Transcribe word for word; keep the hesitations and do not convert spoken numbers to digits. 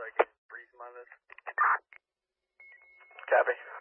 so I can freeze him on this. Copy.